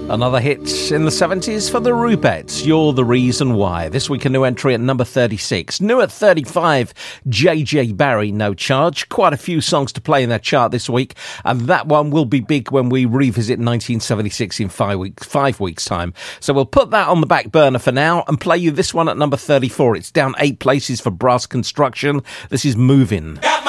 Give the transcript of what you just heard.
Another hit in the 70s for the Rubettes, You're the Reason Why. This week a new entry at number 36. New at 35, JJ Barry, No Charge. Quite a few songs to play in that chart this week, and that one will be big when we revisit 1976 in 5 weeks' time. So we'll put that on the back burner for now and play you this one at number 34. It's down 8 places for Brass Construction. This is Movin'.